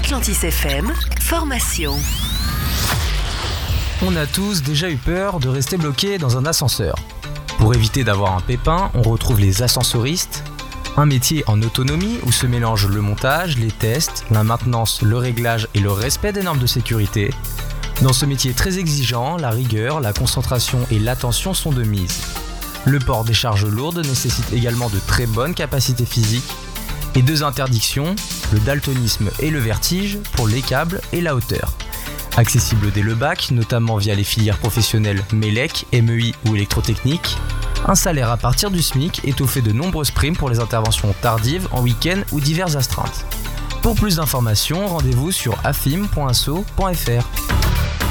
Atlantis FM, formation. On a tous déjà eu peur de rester bloqué dans un ascenseur. Pour éviter d'avoir un pépin, on retrouve les ascensoristes, un métier en autonomie où se mélangent le montage, les tests, la maintenance, le réglage et le respect des normes de sécurité. Dans ce métier très exigeant, la rigueur, la concentration et l'attention sont de mise. Le port des charges lourdes nécessite également de très bonnes capacités physiques et 2 interdictions, le daltonisme et le vertige pour les câbles et la hauteur. Accessible dès le bac, notamment via les filières professionnelles MELEC, MEI ou électrotechnique. Un salaire à partir du SMIC étoffé de nombreuses primes pour les interventions tardives, en week-end ou diverses astreintes. Pour plus d'informations, rendez-vous sur afim.asso.fr.